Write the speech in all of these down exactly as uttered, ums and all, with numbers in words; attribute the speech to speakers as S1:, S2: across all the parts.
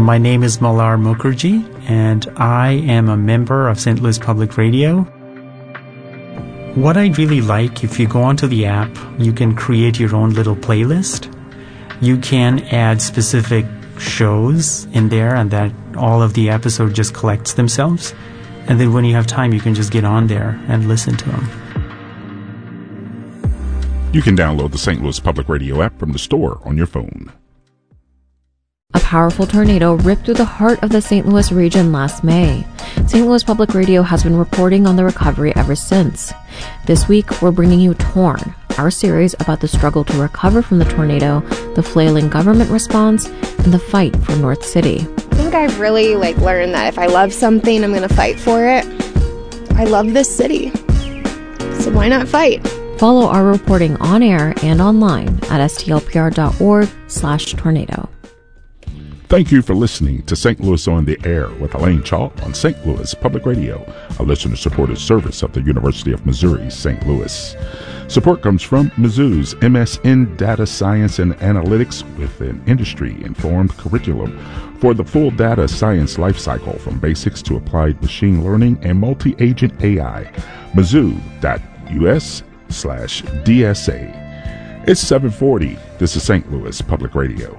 S1: My name is Malar Mukherjee, and I am a member of Saint Louis Public Radio. What I really like, if you go onto the app, you can create your own little playlist. You can add specific shows in there, and that all of the episode just collects themselves. And then when you have time, you can just get on there and listen to them.
S2: You can download the Saint Louis Public Radio app from the store on your phone.
S3: A powerful tornado ripped through the heart of the Saint Louis region last May. Saint Louis Public Radio has been reporting on the recovery ever since. This week, we're bringing you Torn, our series about the struggle to recover from the tornado, the flailing government response, and the fight for North City.
S4: I think I've really like learned that if I love something, I'm going to fight for it. I love this city, so why not fight?
S3: Follow our reporting on air and online at s t l p r dot org slash tornado.
S2: Thank you for listening to Saint Louis on the Air with Elaine Chalk on Saint Louis Public Radio, a listener-supported service of the University of Missouri, Saint Louis. Support comes from Mizzou's M S in Data Science and Analytics with an industry-informed curriculum for the full data science lifecycle from basics to applied machine learning and multi-agent A I. Mizzou.us slash DSA. It's seven forty. This is Saint Louis Public Radio.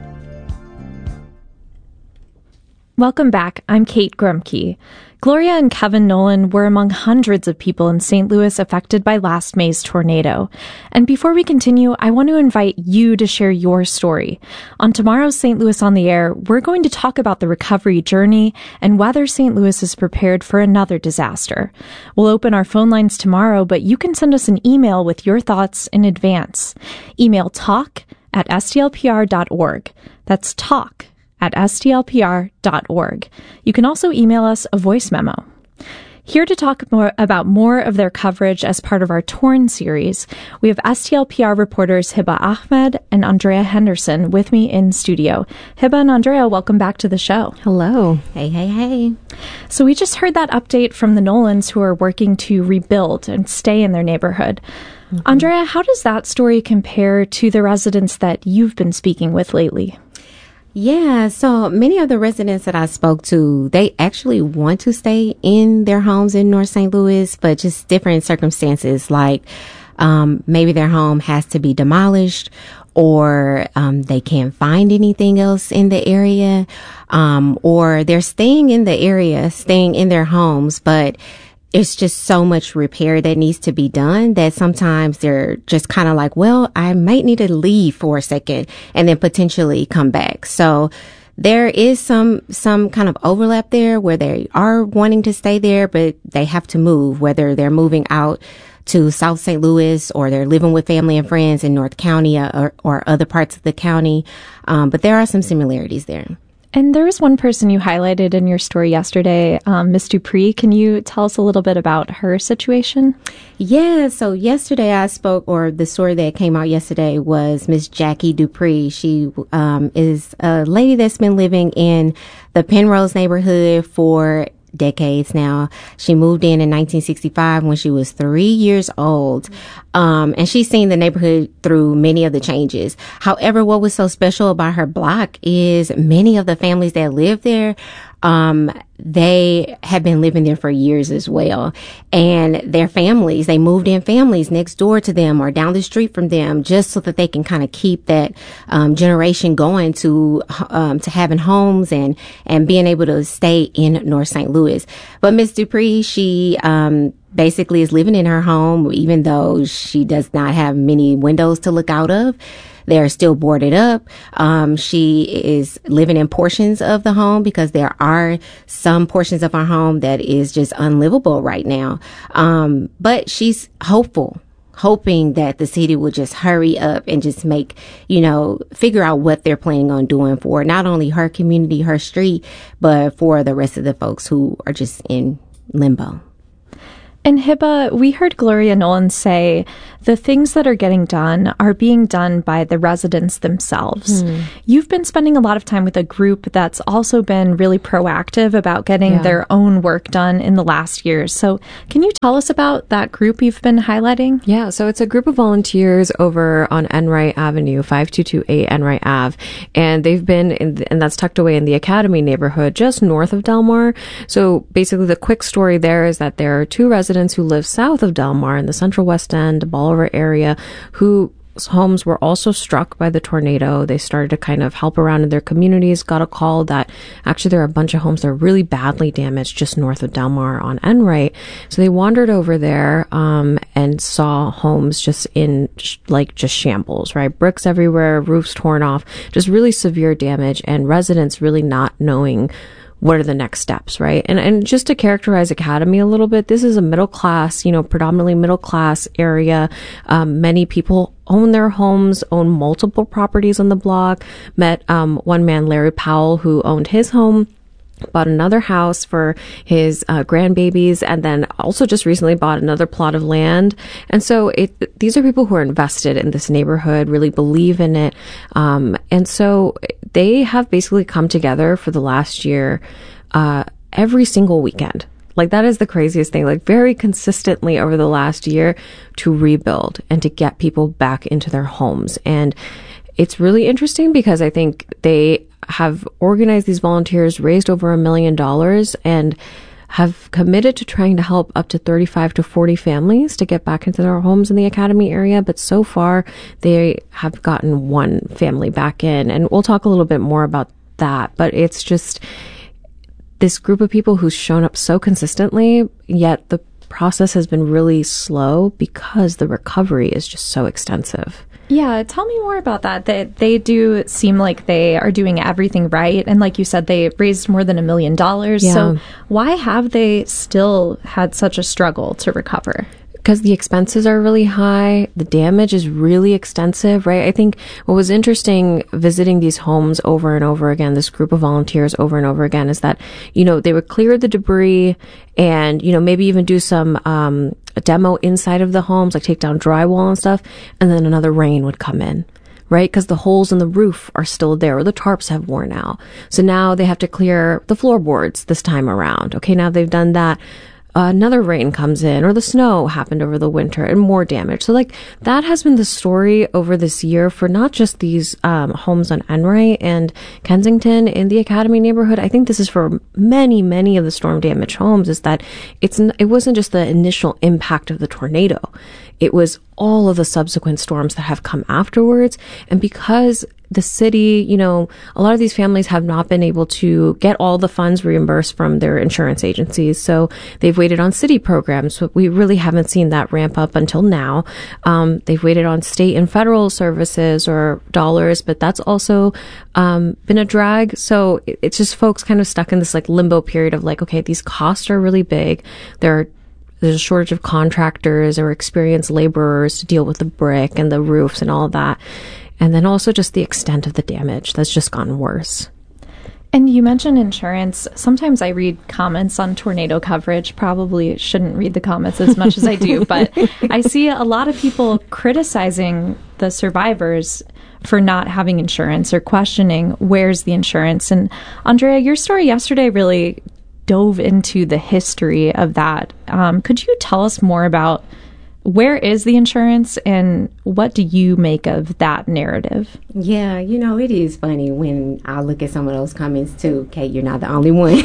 S5: Welcome back. I'm Kate Grumke. Gloria and Kevin Nolan were among hundreds of people in Saint Louis affected by last May's tornado. And before we continue, I want to invite you to share your story. On tomorrow's Saint Louis on the Air, we're going to talk about the recovery journey and whether Saint Louis is prepared for another disaster. We'll open our phone lines tomorrow, but you can send us an email with your thoughts in advance. Email talk at s t l p r dot org. That's talk at s t l p r dot org. You can also email us a voice memo. Here to talk more about more of their coverage as part of our Torn series, we have S T L P R reporters Hiba Ahmed and Andrea Henderson with me in studio. Hiba and Andrea, welcome back to the show.
S3: Hello.
S6: Hey, hey, hey.
S5: So we just heard that update from the Nolans, who are working to rebuild and stay in their neighborhood. Mm-hmm. Andrea, how does that story compare to the residents that you've been speaking with lately?
S6: Yeah, so many of the residents that I spoke to, they actually want to stay in their homes in North Saint Louis, but just different circumstances, like um, maybe their home has to be demolished, or um, they can't find anything else in the area, um, or they're staying in the area, staying in their homes, but it's just so much repair that needs to be done that sometimes they're just kind of like, well, I might need to leave for a second and then potentially come back. So there is some, some kind of overlap there where they are wanting to stay there, but they have to move, whether they're moving out to South Saint Louis or they're living with family and friends in North County or, or other parts of the county. Um, but there are some similarities there.
S5: And there was one person you highlighted in your story yesterday, um, Miss Dupree. Can you tell us a little bit about her situation?
S6: Yeah, so yesterday I spoke, or the story that came out yesterday was Miss Jackie Dupree. She um, is a lady that's been living in the Penrose neighborhood for decades now. She moved in in nineteen sixty-five when she was three years old. Um, and she's seen the neighborhood through many of the changes. However, what was so special about her block is many of the families that live there, um, they have been living there for years as well. And their families, they moved in families next door to them or down the street from them just so that they can kind of keep that, um, generation going to, um, to having homes and, and being able to stay in North Saint Louis. But Miss Dupree, she, um, basically is living in her home, even though she does not have many windows to look out of. They're still boarded up. Um, she is living in portions of the home because there are some portions of our home that is just unlivable right now. Um, but she's hopeful, hoping that the city will just hurry up and just make, you know, figure out what they're planning on doing for not only her community, her street, but for the rest of the folks who are just in limbo.
S5: And Hiba, we heard Gloria Nolan say the things that are getting done are being done by the residents themselves. Hmm. You've been spending a lot of time with a group that's also been really proactive about getting yeah. their own work done in the last years. So can you tell us about that group you've been highlighting?
S3: Yeah, so it's a group of volunteers over on Enright Avenue, five two two eight Enright Ave. And they've been, in the, and that's tucked away in the Academy neighborhood, just north of Del Mar. So basically the quick story there is that there are two residents who live south of Del Mar in the Central West End, Bolivar area, whose homes were also struck by the tornado. They started to kind of help around in their communities, got a call that actually there are a bunch of homes that are really badly damaged just north of Del Mar on Enright. So they wandered over there um, and saw homes just in sh- like just shambles, right? Bricks everywhere, roofs torn off, just really severe damage, and residents really not knowing what are the next steps, right? And and just to characterize Academy a little bit, this is a middle class, you know, predominantly middle class area. Um, many people own their homes, own multiple properties on the block. Met um, one man, Larry Powell, who owned his home, bought another house for his uh, grandbabies, and then also just recently bought another plot of land. And so it, these are people who are invested in this neighborhood, really believe in it. Um, and so they have basically come together for the last year, uh, every single weekend. Like, that is the craziest thing, like very consistently over the last year to rebuild and to get people back into their homes. And it's really interesting because I think they have organized these volunteers, raised over a million dollars, and have committed to trying to help up to thirty-five to forty families to get back into their homes in the Academy area. But so far, they have gotten one family back in. And we'll talk a little bit more about that. But it's just this group of people who's shown up so consistently, yet the process has been really slow because the recovery is just so extensive.
S5: Yeah, tell me more about that. They, they do seem like they are doing everything right. And like you said, they raised more than a million dollars.
S3: Yeah.
S5: So why have they still had such a struggle to recover?
S3: Because the expenses are really high. The damage is really extensive, right? I think what was interesting visiting these homes over and over again, this group of volunteers over and over again, is that, you know, they would clear the debris and, you know, maybe even do some um, a demo inside of the homes, like take down drywall and stuff. And then another rain would come in, right? Because the holes in the roof are still there, or the tarps have worn out. So now they have to clear the floorboards this time around. Okay, now they've done that. Uh, another rain comes in, or the snow happened over the winter, and more damage. So like that has been the story over this year for not just these um, homes on Enright and Kensington in the Academy neighborhood. I think this is for many, many of the storm damaged homes, is that it's it wasn't just the initial impact of the tornado. It was all of the subsequent storms that have come afterwards. And because the city, you know, a lot of these families have not been able to get all the funds reimbursed from their insurance agencies. So they've waited on city programs, but we really haven't seen that ramp up until now. Um, they've waited on state and federal services or dollars, but that's also um, been a drag. So it, it's just folks kind of stuck in this like limbo period of like, okay, these costs are really big. There are There's a shortage of contractors or experienced laborers to deal with the brick and the roofs and all of that. And then also just the extent of the damage that's just gotten worse.
S5: And you mentioned insurance. Sometimes I read comments on tornado coverage. Probably shouldn't read the comments as much as I do, but I see a lot of people criticizing the survivors for not having insurance or questioning where's the insurance. And Andrea, your story yesterday really dove into the history of that. Um, could you tell us more about where is the insurance and what do you make of that narrative?
S6: Yeah, you know, it is funny when I look at some of those comments too. Kate, you're not the only one.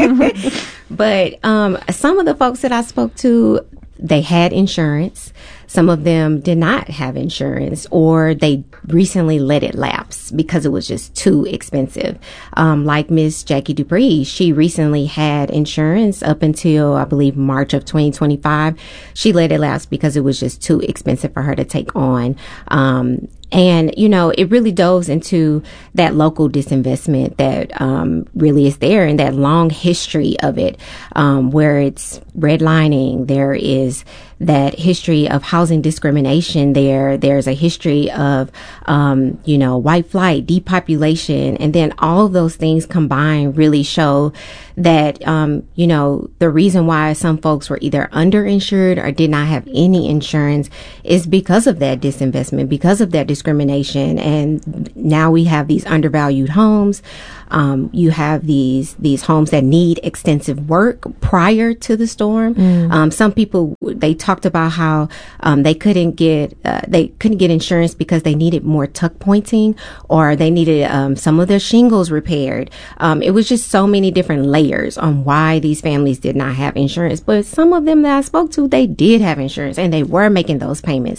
S6: But um, some of the folks that I spoke to, they had insurance. Some of them did not have insurance, or they recently let it lapse because it was just too expensive. Um, like Miss Jackie Dupree, she recently had insurance up until, I believe, March of twenty twenty-five. She let it lapse because it was just too expensive for her to take on. Um, And, you know, it really dives into that local disinvestment that um, really is there, and that long history of it, um, where it's redlining. There is that history of housing discrimination there. There's a history of, um, you know, white flight, depopulation, and then all of those things combined really show that, um, you know, the reason why some folks were either underinsured or did not have any insurance is because of that disinvestment, because of that discrimination. And now we have these undervalued homes. Um, you have these, these homes that need extensive work prior to the storm. Mm. Um, some people, they talked about how, um, they couldn't get, uh, they couldn't get insurance because they needed more tuck pointing, or they needed, um, some of their shingles repaired. Um, it was just so many different layers on why these families did not have insurance. But some of them that I spoke to, they did have insurance and they were making those payments,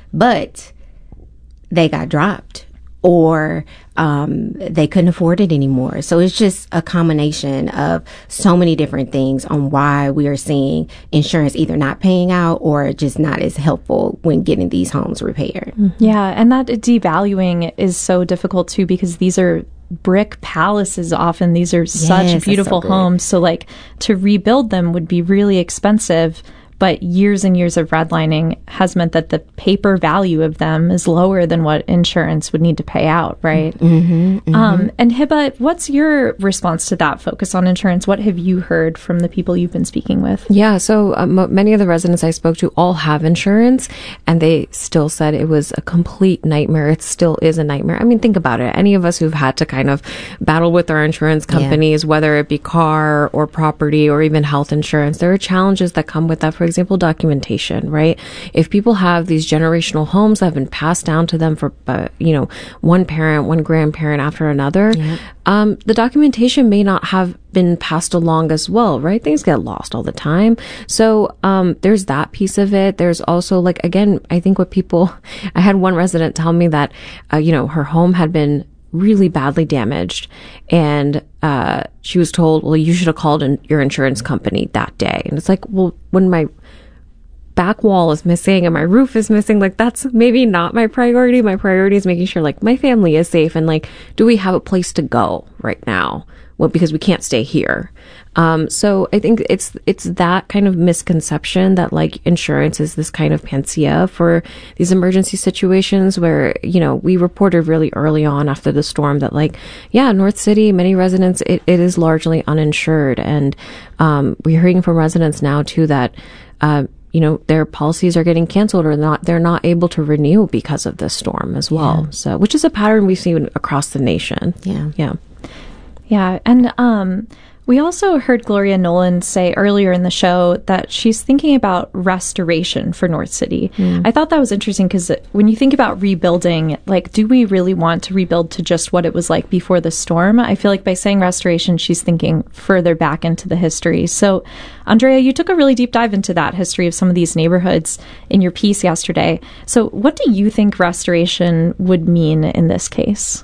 S6: but they got dropped, or um, they couldn't afford it anymore. So it's just a combination of so many different things on why we are seeing insurance either not paying out or just not as helpful when getting these homes repaired.
S5: Mm-hmm. Yeah, and that devaluing is so difficult too, because these are brick palaces often. These are such
S6: yes,
S5: beautiful
S6: so
S5: homes. So like to rebuild them would be really expensive. But years and years of redlining has meant that the paper value of them is lower than what insurance would need to pay out, right?
S6: Mm-hmm, mm-hmm.
S5: Um, and Hiba, what's your response to that focus on insurance? What have you heard from the people you've been speaking with?
S3: Yeah, so um, many of the residents I spoke to all have insurance, and they still said it was a complete nightmare. It still is a nightmare. I mean, think about it. Any of us who've had to kind of battle with our insurance companies, yeah. whether it be car or property or even health insurance, there are challenges that come with that. For example, documentation, right? If people have these generational homes that have been passed down to them for, uh, you know, one parent, one grandparent after another, yeah. um, the documentation may not have been passed along as well, right? Things get lost all the time. So, um, there's that piece of it. There's also, like, again, I think what people, I had one resident tell me that, uh, you know, her home had been really badly damaged, and uh she was told, well, you should have called in your insurance company that day. And it's like, well, when my back wall is missing and my roof is missing, like, that's maybe not my priority. My priority is making sure, like, my family is safe, and, like, do we have a place to go right now? Well, because we can't stay here. Um, so I think it's, it's that kind of misconception that, like, insurance is this kind of panacea for these emergency situations where, you know, we reported really early on after the storm that, like, yeah, North City, many residents, it, it is largely uninsured. And, um, we're hearing from residents now too that, uh, you know, their policies are getting canceled, or not, they're not able to renew because of this storm as well. Yeah. So, which is a pattern we've seen across the nation.
S6: Yeah.
S3: Yeah.
S5: Yeah. And, um, we also heard Gloria Nolan say earlier in the show that she's thinking about restoration for North City. Mm. I thought that was interesting because when you think about rebuilding, like, do we really want to rebuild to just what it was like before the storm? I feel like by saying restoration, she's thinking further back into the history. So, Andrea, you took a really deep dive into that history of some of these neighborhoods in your piece yesterday. So what do you think restoration would mean in this case?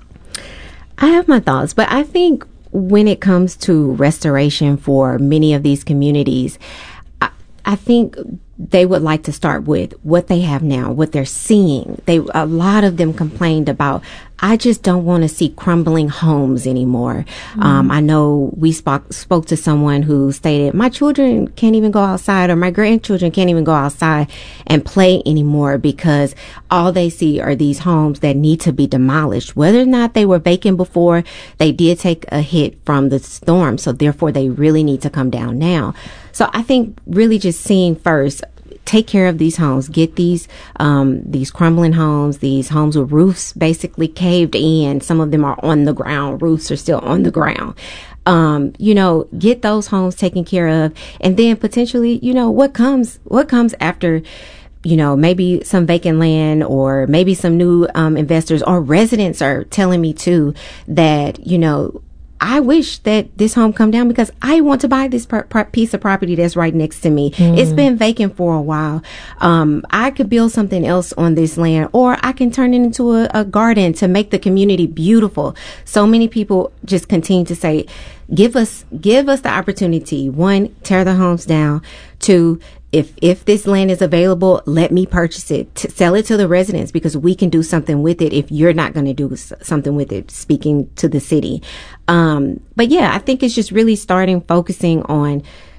S6: I have my thoughts, but I think when it comes to restoration for many of these communities, I, I think they would like to start with what they have now, what they're seeing. They, a lot of them complained about, I just don't want to see crumbling homes anymore. Mm. Um, I know we spoke, spoke to someone who stated, my children can't even go outside, or my grandchildren can't even go outside and play anymore because all they see are these homes that need to be demolished. Whether or not they were vacant before, they did take a hit from the storm. So therefore they really need to come down now. So I think really just seeing first, take care of these homes, get these, um, these crumbling homes, these homes with roofs basically caved in. Some of them are on the ground. Roofs are still on the ground. Um, you know, get those homes taken care of. And then potentially, you know, what comes, what comes after, you know, maybe some vacant land, or maybe some new, um, investors or residents are telling me too that, you know, I wish that this home come down because I want to buy this per- per- piece of property that's right next to me. Mm. It's been vacant for a while. Um, I could build something else on this land, or I can turn it into a, a garden to make the community beautiful. So many people just continue to say, give us, give us the opportunity. One, tear the homes down. Two, If if this land is available, let me purchase it, to sell it to the residents, because we can do something with it if you're not going to do something with it, speaking to the city. Um, but yeah, I think it's just really starting focusing on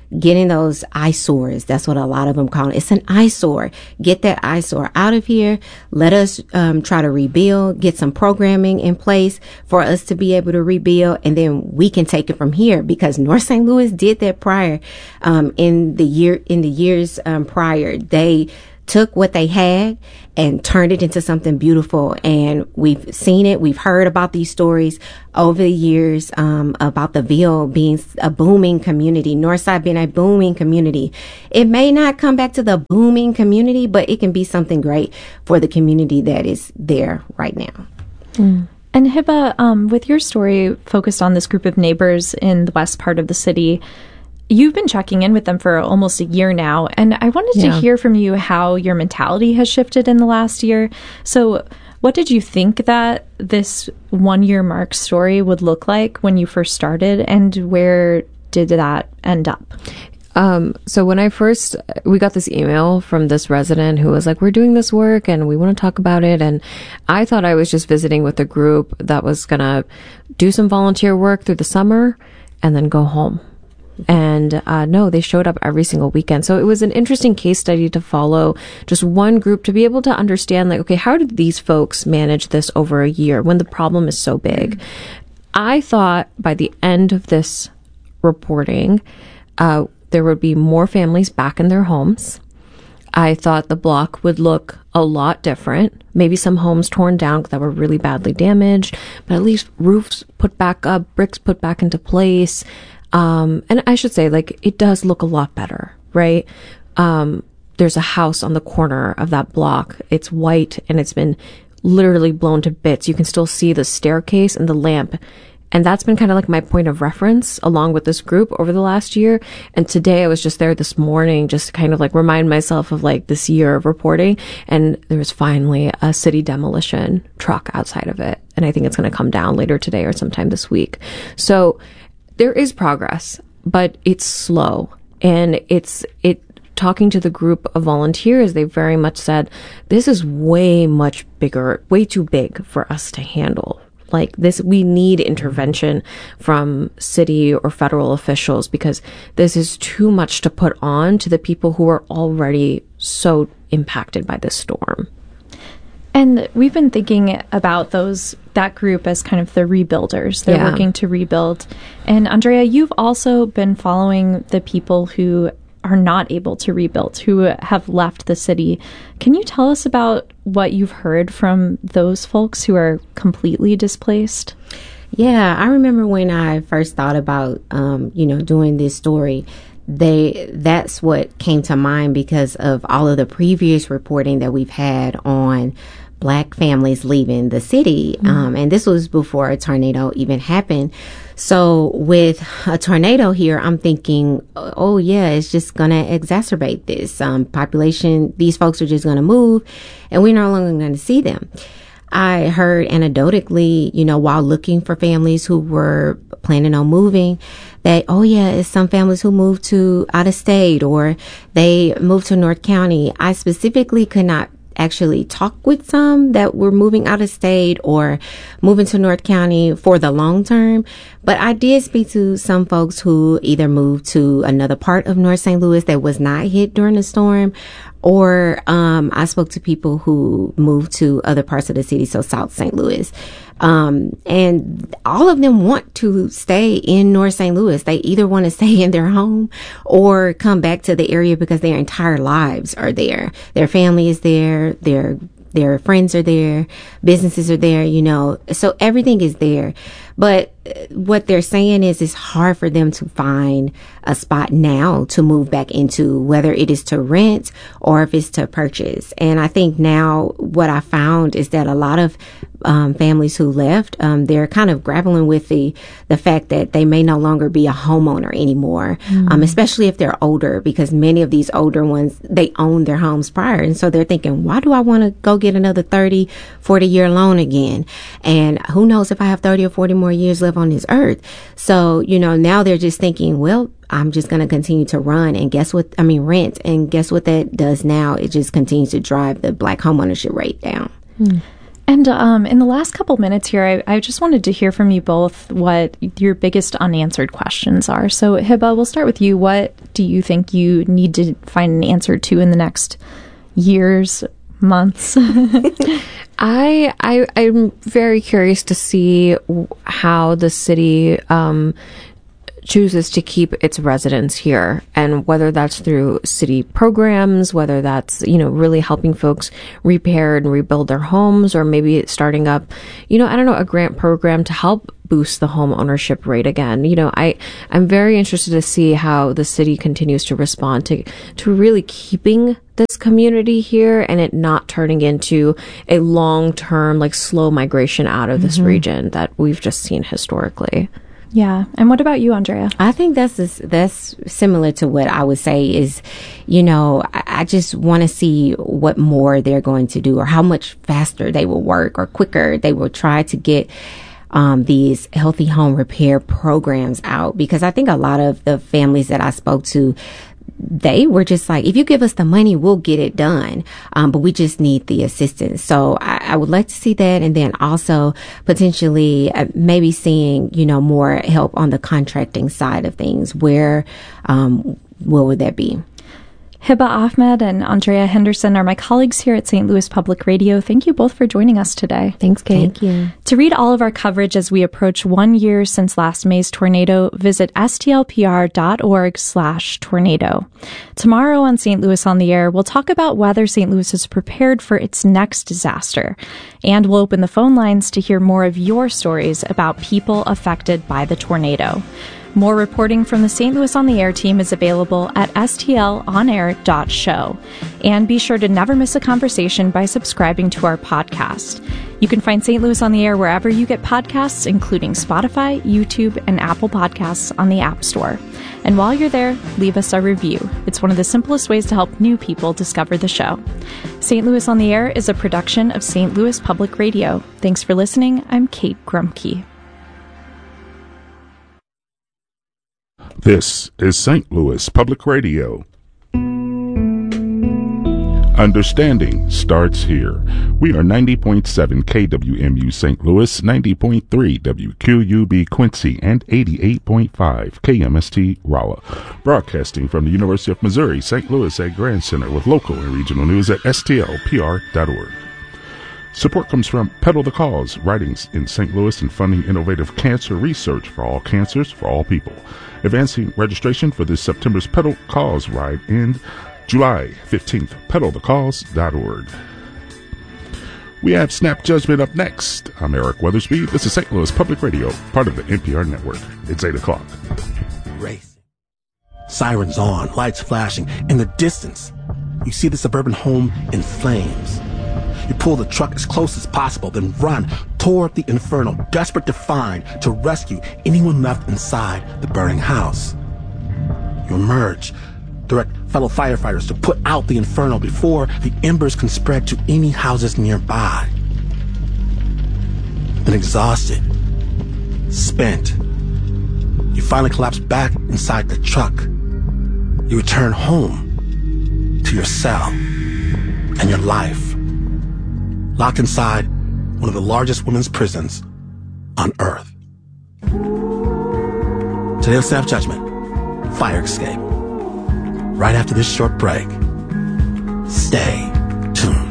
S6: getting those eyesores. That's what a lot of them call it. It's an eyesore. Get that eyesore out of here. Let us um, try to rebuild, get some programming in place for us to be able to rebuild, and then we can take it from here, because North Saint Louis did that prior um, in the year in the years um, prior. They took what they had and turned it into something beautiful. And we've seen it. We've heard about these stories over the years um, about the Ville being a booming community, Northside being a booming community. It may not come back to the booming community, but it can be something great for the community that is there right now.
S5: Mm. And Hiba, um, with your story focused on this group of neighbors in the west part of the city, you've been checking in with them for almost a year now, and I wanted yeah. to hear from you how your mentality has shifted in the last year. So what did you think that this one-year mark story would look like when you first started, and where did that end up?
S3: Um, so when I first, we got this email from this resident who was like, we're doing this work and we want to talk about it. And I thought I was just visiting with a group that was going to do some volunteer work through the summer and then go home. And uh, no, they showed up every single weekend. So it was an interesting case study to follow just one group to be able to understand, like, okay, how did these folks manage this over a year when the problem is so big? I thought by the end of this reporting, uh, there would be more families back in their homes. I thought the block would look a lot different. Maybe some homes torn down that were really badly damaged, but at least roofs put back up, bricks put back into place. Um, and I should say, like, it does look a lot better, right? Um, there's a house on the corner of that block. It's white and it's been literally blown to bits. You can still see the staircase and the lamp. And that's been kind of like my point of reference along with this group over the last year. And today I was just there this morning just to kind of like remind myself of like this year of reporting. And there was finally a city demolition truck outside of it. And I think it's going to come down later today or sometime this week. So there is progress, but it's slow. And it's, it, talking to the group of volunteers, they very much said, this is way much bigger, way too big for us to handle. Like this, we need intervention from city or federal officials because this is too much to put on to the people who are already so impacted by this storm.
S5: And we've been thinking about those, that group as kind of the rebuilders. They're yeah. working to rebuild. And Andrea, you've also been following the people who are not able to rebuild, who have left the city. Can you tell us about what you've heard from those folks who are completely displaced?
S6: Yeah, I remember when I first thought about, um, you know, doing this story, they that's what came to mind because of all of the previous reporting that we've had on Black families leaving the city. Mm-hmm. Um, and this was before a tornado even happened. So with a tornado here, I'm thinking, oh, yeah, it's just going to exacerbate this um, population. These folks are just going to move and we're no longer going to see them. I heard anecdotally, you know, while looking for families who were planning on moving, that, oh, yeah, it's some families who moved to out of state or they moved to North County. I specifically could not actually talk with some that were moving out of state or moving to North County for the long term. But I did speak to some folks who either moved to another part of North Saint Louis that was not hit during the storm, or um, I spoke to people who moved to other parts of the city, so South Saint Louis. Um, and all of them want to stay in North Saint Louis. They either want to stay in their home or come back to the area because their entire lives are there. Their family is there. Their their friends are there. Businesses are there, you know. So everything is there. But what they're saying is it's hard for them to find a spot now to move back into, whether it is to rent or if it's to purchase. And I think now what I found is that a lot of um, families who left, um, they're kind of grappling with the the fact that they may no longer be a homeowner anymore, mm-hmm. um, especially if they're older, because many of these older ones, they owned their homes prior. And so they're thinking, why do I want to go get another thirty, forty year loan again? And who knows if I have thirty or forty more years left on this earth. So, you know, now they're just thinking, well, I'm just going to continue to run and guess what? I mean, rent. And guess what that does now? It just continues to drive the Black homeownership rate down.
S5: Hmm. And um, in the last couple minutes here, I, I just wanted to hear from you both what your biggest unanswered questions are. So, Hiba, we'll start with you. What do you think you need to find an answer to in the next years, months?
S3: I, I, I'm very curious to see how the city um, chooses to keep its residents here, and whether that's through city programs, whether that's, you know, really helping folks repair and rebuild their homes, or maybe starting up, you know, I don't know, a grant program to help boost the home ownership rate again. You know, I, I'm very interested to see how the city continues to respond to, to really keeping this community here and it not turning into a long-term, like, slow migration out of this mm-hmm. region that we've just seen historically.
S5: Yeah. And what about you, Andrea?
S6: I think that's that's similar to what I would say is, you know, I, I just want to see what more they're going to do, or how much faster they will work, or quicker they will try to get um, these healthy home repair programs out. Because I think a lot of the families that I spoke to, they were just like, if you give us the money, we'll get it done. Um, but we just need the assistance. So I, I would like to see that. And then also potentially uh, maybe seeing, you know, more help on the contracting side of things. Where, um, what would that be?
S5: Hiba Ahmed and Andrea Henderson are my colleagues here at Saint Louis Public Radio. Thank you both for joining us today.
S3: Thanks, Kate.
S6: Thank you.
S5: To read all of our coverage as we approach one year since last May's tornado, visit stlpr.org slash tornado. Tomorrow on Saint Louis on the Air, we'll talk about whether Saint Louis is prepared for its next disaster. And we'll open the phone lines to hear more of your stories about people affected by the tornado. More reporting from the Saint Louis on the Air team is available at s t l on air dot show. And be sure to never miss a conversation by subscribing to our podcast. You can find Saint Louis on the Air wherever you get podcasts, including Spotify, YouTube, and Apple Podcasts on the App Store. And while you're there, leave us a review. It's one of the simplest ways to help new people discover the show. Saint Louis on the Air is a production of Saint Louis Public Radio. Thanks for listening. I'm Kate Grumke.
S2: This is Saint Louis Public Radio. Understanding starts here. We are ninety point seven K W M U Saint Louis, ninety point three W Q U B Quincy, and eighty-eight point five K M S T Rolla. Broadcasting from the University of Missouri, Saint Louis at Grand Center, with local and regional news at S T L P R dot org. Support comes from Pedal the Cause, writings in Saint Louis and funding innovative cancer research for all cancers, for all people. Advancing registration for this September's Pedal Cause ride in July fifteenth, pedal the cause dot org. We have Snap Judgment up next. I'm Eric Weathersby. This is Saint Louis Public Radio, part of the N P R network. It's eight o'clock.
S7: Racing. Sirens on, lights flashing. In the distance, you see the suburban home in flames. You pull the truck as close as possible, then run toward the inferno, desperate to find, to rescue anyone left inside the burning house. You emerge, direct fellow firefighters to put out the inferno before the embers can spread to any houses nearby. Then exhausted, spent, you finally collapse back inside the truck. You return home to your cell and your life. Locked inside one of the largest women's prisons on Earth. Today on Snap Judgment, Fire Escape. Right after this short break. Stay tuned.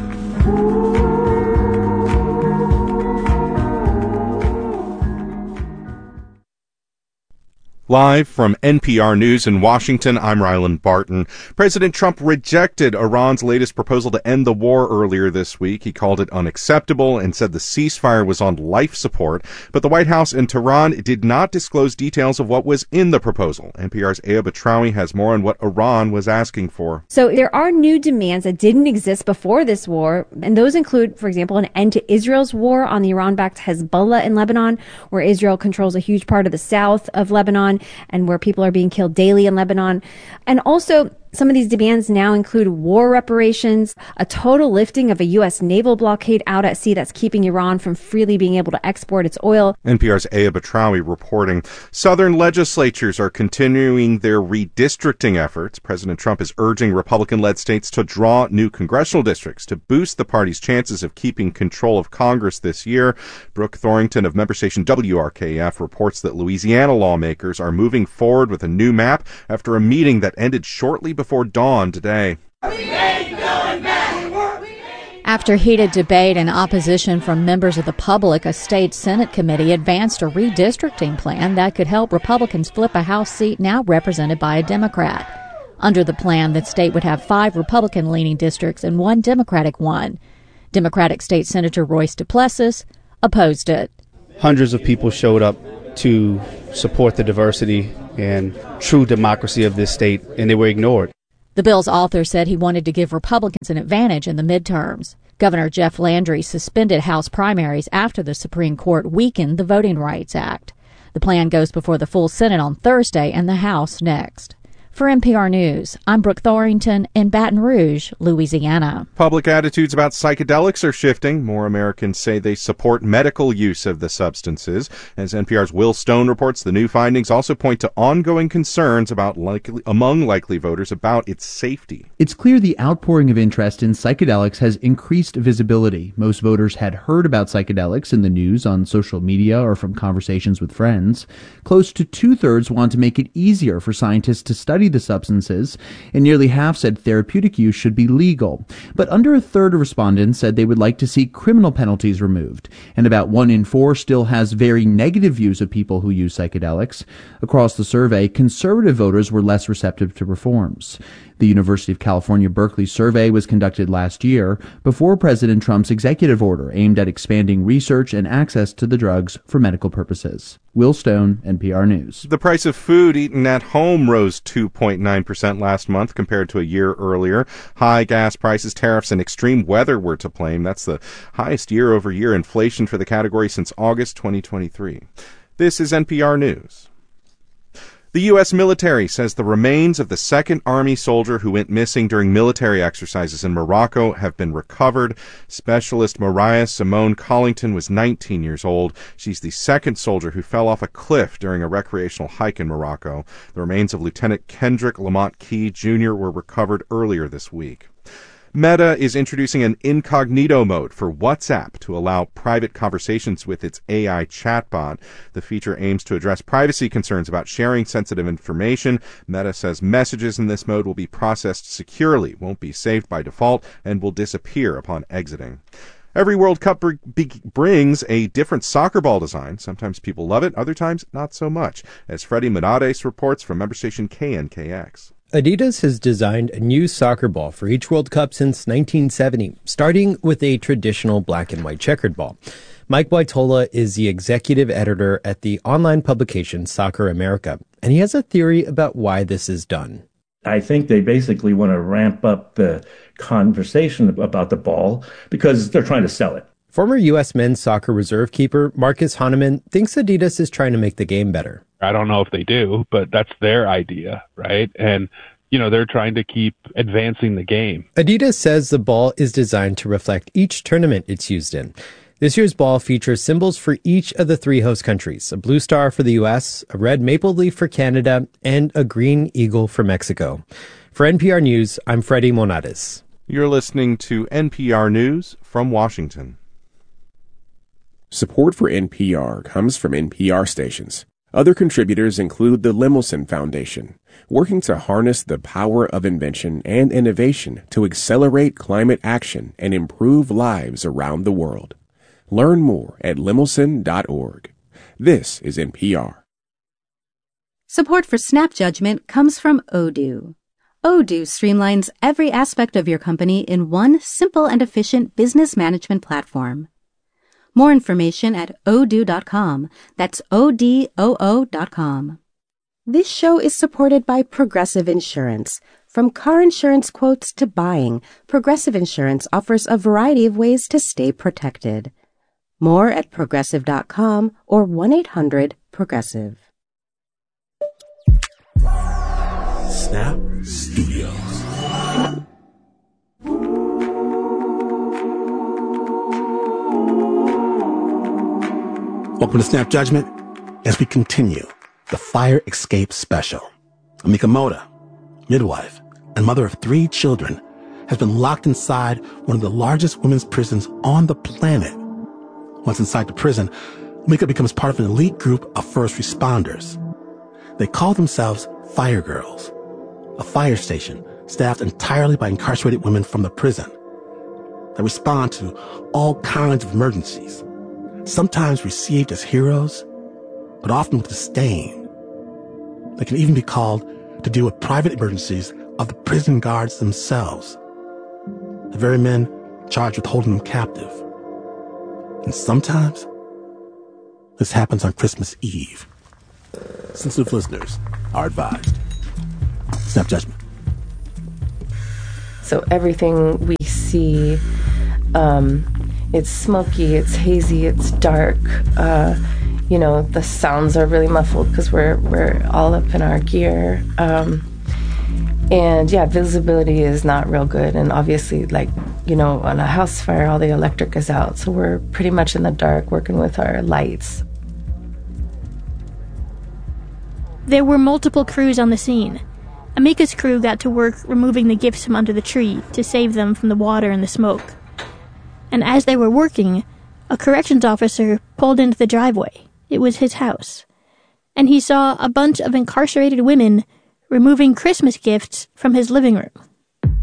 S8: Live from N P R News in Washington, I'm Ryland Barton. President Trump rejected Iran's latest proposal to end the war earlier this week. He called it unacceptable and said the ceasefire was on life support. But the White House in Tehran did not disclose details of what was in the proposal. N P R's Aya Batrawi has more on what Iran was asking for.
S9: So there are new demands that didn't exist before this war, and those include, for example, an end to Israel's war on the Iran-backed Hezbollah in Lebanon, where Israel controls a huge part of the south of Lebanon, and where people are being killed daily in Lebanon. And also Some of these demands now include war reparations, a total lifting of a U S naval blockade out at sea that's keeping Iran from freely being able to export its oil.
S8: N P R's Aya Batrawi reporting. Southern legislatures are continuing their redistricting efforts. President Trump is urging Republican-led states to draw new congressional districts to boost the party's chances of keeping control of Congress this year. Brooke Thorington of member station W R K F reports that Louisiana lawmakers are moving forward with a new map after a meeting that ended shortly before dawn today.
S10: After heated debate and opposition from members of the public, a state Senate committee advanced a redistricting plan that could help Republicans flip a House seat now represented by a Democrat. Under the plan, the state would have five Republican-leaning districts and one Democratic one. Democratic State Senator Royce DePlessis opposed it.
S11: Hundreds of people showed up to support the diversity and true democracy of this state, and they were ignored.
S10: The bill's author said he wanted to give Republicans an advantage in the midterms. Governor Jeff Landry suspended House primaries after the Supreme Court weakened the Voting Rights Act. The plan goes before the full Senate on Thursday and the House next. For N P R News, I'm Brooke Thorington in Baton Rouge, Louisiana.
S8: Public attitudes about psychedelics are shifting. More Americans say they support medical use of the substances. As N P R's Will Stone reports, the new findings also point to ongoing concerns about likely, among likely voters about its safety.
S12: It's clear the outpouring of interest in psychedelics has increased visibility. Most voters had heard about psychedelics in the news, on social media, or from conversations with friends. Close to two-thirds want to make it easier for scientists to study the substances, and nearly half said therapeutic use should be legal. But under a third of respondents said they would like to see criminal penalties removed, and about one in four still has very negative views of people who use psychedelics. Across the survey, conservative voters were less receptive to reforms. The University of California Berkeley survey was conducted last year before President Trump's executive order aimed at expanding research and access to the drugs for medical purposes. Will Stone, N P R News.
S8: The price of food eaten at home rose two point nine percent last month compared to a year earlier. High gas prices, tariffs, and extreme weather were to blame. That's the highest year-over-year inflation for the category since August twenty twenty-three. This is N P R News. The U S military says the remains of the second Army soldier who went missing during military exercises in Morocco have been recovered. Specialist Mariah Simone Collington was nineteen years old. She's the second soldier who fell off a cliff during a recreational hike in Morocco. The remains of Lieutenant Kendrick Lamont Key Junior were recovered earlier this week. Meta is introducing an incognito mode for WhatsApp to allow private conversations with its A I chatbot. The feature aims to address privacy concerns about sharing sensitive information. Meta says messages in this mode will be processed securely, won't be saved by default, and will disappear upon exiting. Every World Cup br- b- brings a different soccer ball design. Sometimes people love it, other times not so much. As Freddie Menades reports from member station K N K X.
S13: Adidas has designed a new soccer ball for each World Cup since nineteen seventy, starting with a traditional black and white checkered ball. Mike Boitola is the executive editor at the online publication Soccer America, and he has a theory about why this is done.
S14: I think they basically want to ramp up the conversation about the ball because they're trying to sell it.
S13: Former U S men's soccer reserve keeper Marcus Hahnemann thinks Adidas is trying to make the game better.
S15: I don't know if they do, but that's their idea, right? And, you know, they're trying to keep advancing the game.
S13: Adidas says the ball is designed to reflect each tournament it's used in. This year's ball features symbols for each of the three host countries, a blue star for the U S, a red maple leaf for Canada, and a green eagle for Mexico. For N P R News, I'm Freddie Menades.
S8: You're listening to N P R News from Washington.
S16: Support for N P R comes from N P R stations. Other contributors include the Lemelson Foundation, working to harness the power of invention and innovation to accelerate climate action and improve lives around the world. Learn more at lemelson dot org. This is N P R.
S17: Support for Snap Judgment comes from Odoo. Odoo streamlines every aspect of your company in one simple and efficient business management platform. More information at odoo dot com. That's O D O O dot com. This show is supported by Progressive Insurance. From car insurance quotes to buying, Progressive Insurance offers a variety of ways to stay protected. More at progressive dot com or one eight hundred progressive.
S7: Snap Studios. Welcome to Snap Judgment as we continue the Fire Escape Special. Amika Moda, midwife and mother of three children, has been locked inside one of the largest women's prisons on the planet. Once inside the prison, Amika becomes part of an elite group of first responders. They call themselves Fire Girls, a fire station staffed entirely by incarcerated women from the prison that respond to all kinds of emergencies, sometimes received as heroes, but often with disdain. They can even be called to deal with private emergencies of the prison guards themselves, the very men charged with holding them captive. And sometimes, this happens on Christmas Eve. Sensitive listeners are advised. Snap Judgment.
S18: So everything we see, um, it's smoky, it's hazy, it's dark. Uh, you know, the sounds are really muffled because we're we're all up in our gear. Um, and yeah, visibility is not real good. And obviously, like, you know, on a house fire, all the electric is out. So we're pretty much in the dark working with our lights.
S19: There were multiple crews on the scene. Amika's crew got to work removing the gifts from under the tree to save them from the water and the smoke. And as they were working, a corrections officer pulled into the driveway. It was his house. And he saw a bunch of incarcerated women removing Christmas gifts from his living room.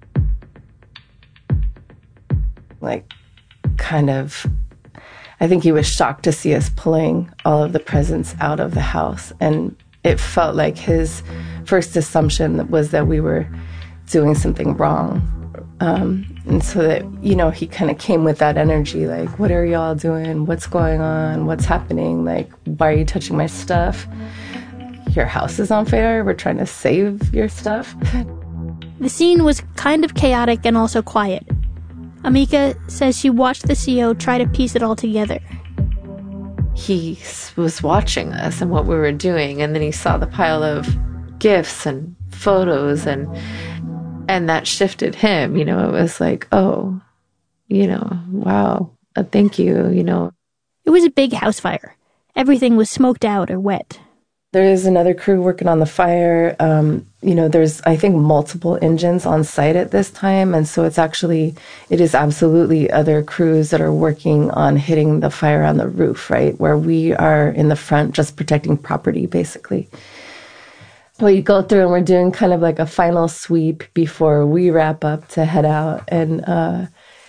S18: Like, kind of, I think he was shocked to see us pulling all of the presents out of the house. And it felt like his first assumption was that we were doing something wrong. Um, and so that, you know, he kind of came with that energy, like, what are y'all doing? What's going on? What's happening? Like, why are you touching my stuff? Your house is on fire. We're trying to save your stuff.
S19: The scene was kind of chaotic and also quiet. Amika says she watched the C O try to piece it all together.
S20: He was watching us and what we were doing, and then he saw the pile of gifts and photos, and and that shifted him. You know, it was like, oh, you know, wow, uh, thank you, you know.
S19: It was a big house fire. Everything was smoked out or wet.
S18: There is another crew working on the fire. Um, you know, there's, I think, multiple engines on site at this time. And so it's actually, it is absolutely other crews that are working on hitting the fire on the roof, right? Where we are in the front just protecting property, basically. We go through and we're doing kind of like a final sweep before we wrap up to head out. And, uh,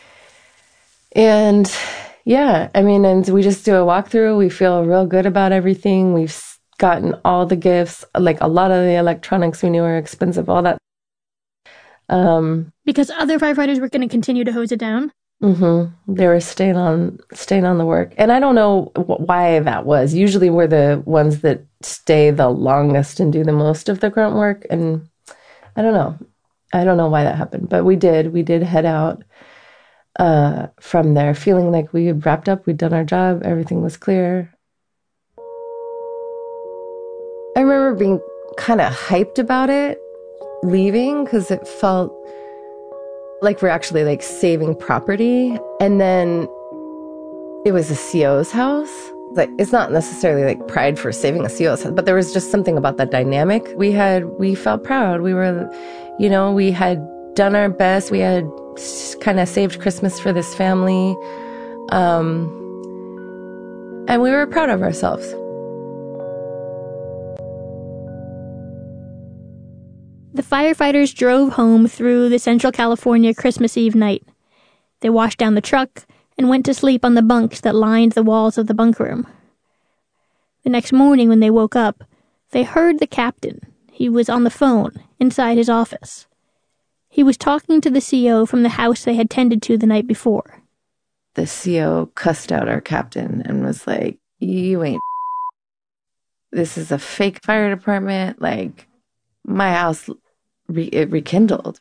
S18: and yeah, I mean, and we just do a walkthrough. We feel real good about everything. We've gotten all the gifts, like a lot of the electronics we knew were expensive, all that. Um,
S19: because other firefighters were going to continue to hose it down?
S18: Mm-hmm. They were staying on, staying on the work. And I don't know wh- why that was. Usually we're the ones that stay the longest and do the most of the grunt work. And I don't know. I don't know why that happened. But we did. We did head out uh, from there, feeling like we had wrapped up. We'd done our job. Everything was clear. I remember being kind of hyped about it, leaving, because it felt like we're actually like saving property. And then it was a C O's house. Like, it's not necessarily like pride for saving a C O's house, but there was just something about that dynamic. We had, we felt proud. We were, you know, we had done our best. We had kind of saved Christmas for this family. Um, and we were proud of ourselves.
S19: The firefighters drove home through the Central California Christmas Eve night. They washed down the truck and went to sleep on the bunks that lined the walls of the bunk room. The next morning when they woke up, they heard the captain. He was on the phone inside his office. He was talking to the C O from the house they had tended to the night before.
S18: The C O cussed out our captain and was like, you ain't this is a fake fire department. Like, my house, re- it rekindled.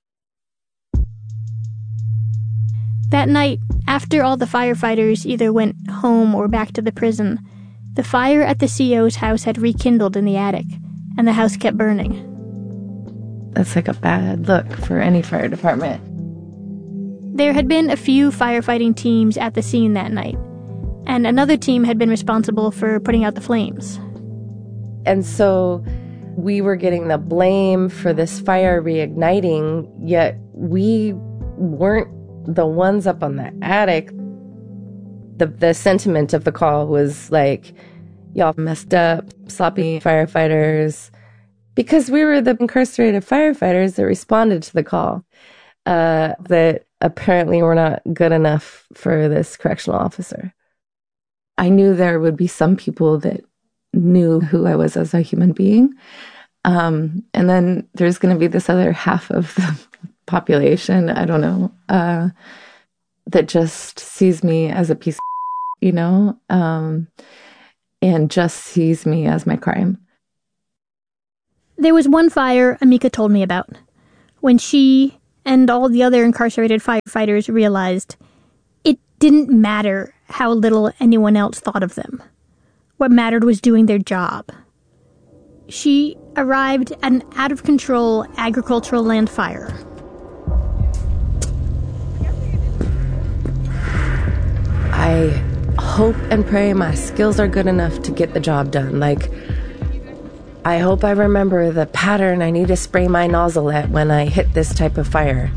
S19: That night, after all the firefighters either went home or back to the prison, the fire at the C O's house had rekindled in the attic, and the house kept burning.
S20: That's like a bad look for any fire department.
S19: There had been a few firefighting teams at the scene that night, and another team had been responsible for putting out the flames.
S18: And so we were getting the blame for this fire reigniting, yet we weren't the ones up on the attic. The, the sentiment of the call was like, y'all messed up, sloppy firefighters, because we were the incarcerated firefighters that responded to the call, uh, that apparently were not good enough for this correctional officer. I knew there would be some people that knew who I was as a human being. Um, and then there's going to be this other half of the population, I don't know, uh, that just sees me as a piece of, you know, um, and just sees me as my crime.
S19: There was one fire Amika told me about, when she and all the other incarcerated firefighters realized it didn't matter how little anyone else thought of them. What mattered was doing their job. She arrived at an out-of-control agricultural land fire.
S18: I hope and pray my skills are good enough to get the job done. Like, I hope I remember the pattern I need to spray my nozzle at when I hit this type of fire.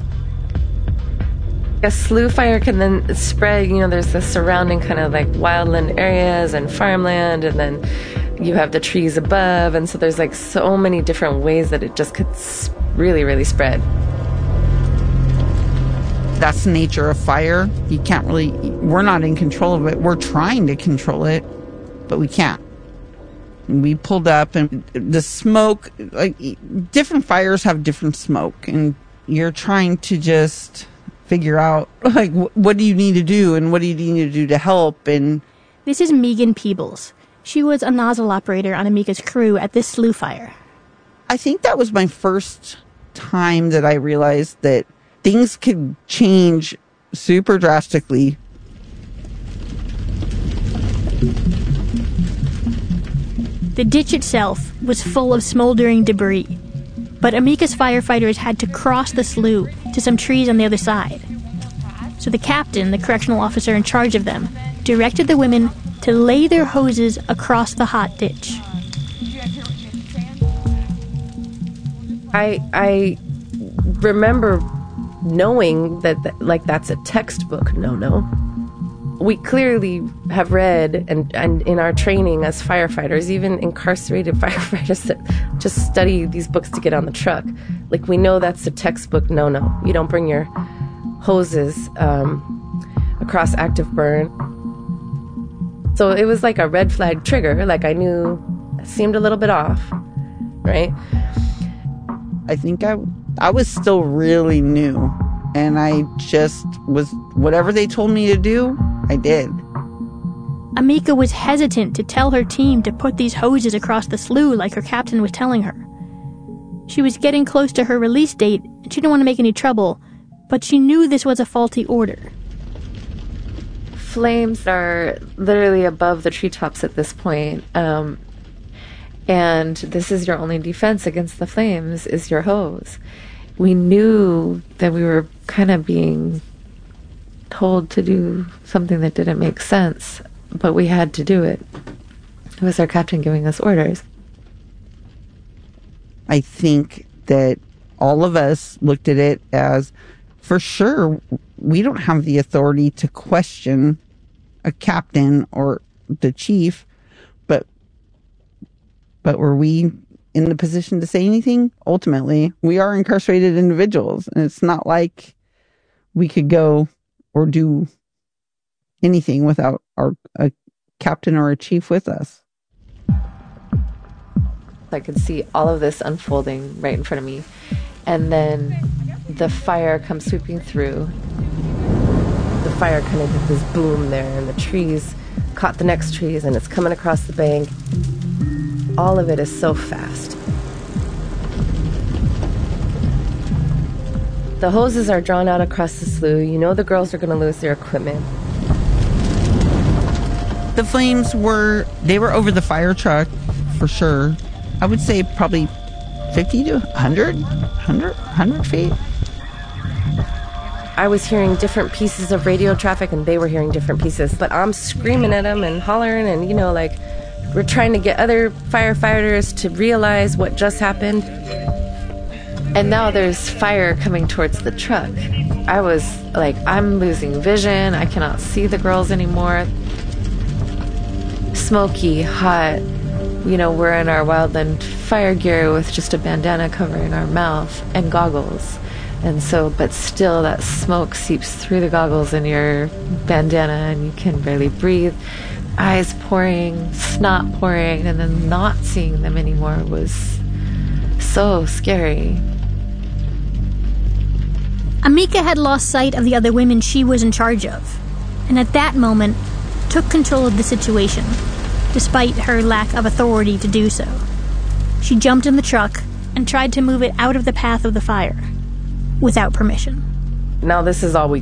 S18: A slough fire can then spread, you know, there's the surrounding kind of like wildland areas and farmland, and then you have the trees above, and so there's like so many different ways that it just could really, really spread.
S21: That's the nature of fire. You can't really, we're not in control of it. We're trying to control it, but we can't. We pulled up, and the smoke, like, different fires have different smoke, and you're trying to just figure out, like, what do you need to do, and what do you need to do to help, and...
S19: This is Megan Peebles. She was a nozzle operator on Amika's crew at this slough fire.
S21: I think that was my first time that I realized that things could change super drastically.
S19: The ditch itself was full of smoldering debris, but Amika's firefighters had to cross the slough to some trees on the other side. So the captain, the correctional officer in charge of them, directed the women to lay their hoses across the hot ditch.
S18: I I remember knowing that, that like that's a textbook no-no. We clearly have read and, and in our training as firefighters, even incarcerated firefighters that just study these books to get on the truck, like we know that's a textbook no-no. You don't bring your hoses um, across active burn. So it was like a red flag trigger, like I knew it seemed a little bit off, right?
S21: I think I, I was still really new, and I just was, whatever they told me to do, I did.
S19: Amika was hesitant to tell her team to put these hoses across the slough like her captain was telling her. She was getting close to her release date, and she didn't want to make any trouble, but she knew this was a faulty order.
S20: Flames are literally above the treetops at this point, um, and this is your only defense against the flames, is your hose. We knew that we were kind of being told to do something that didn't make sense, but we had to do it. It was our captain giving us orders.
S21: I think that all of us looked at it as, for sure, we don't have the authority to question a captain or the chief, but but were we in the position to say anything? Ultimately, we are incarcerated individuals, and it's not like we could go or do anything without our a captain or a chief with us.
S20: I could see all of this unfolding right in front of me, and then the fire comes sweeping through.
S18: The fire kind of did this boom there, and the trees caught the next trees, and it's coming across the bank. All of it is so fast. The hoses are drawn out across the slough. You know the girls are going to lose their equipment.
S21: The flames were, they were over the fire truck, for sure. I would say probably fifty to one hundred, one hundred, one hundred feet.
S1: I was hearing different pieces of radio traffic and they were hearing different pieces. But I'm screaming at them and hollering and, you know, like, we're trying to get other firefighters to realize what just happened.
S20: And now there's fire coming towards the truck. I was like, I'm losing vision. I cannot see the girls anymore. Smoky, hot. You know, we're in our wildland fire gear with just a bandana covering our mouth and goggles. And so, but still that smoke seeps through the goggles and your bandana and you can barely breathe. Eyes pouring, snot pouring, and then not seeing them anymore was so scary.
S19: Amika had lost sight of the other women she was in charge of, and at that moment took control of the situation, despite her lack of authority to do so. She jumped in the truck and tried to move it out of the path of the fire, without permission.
S1: Now this is all we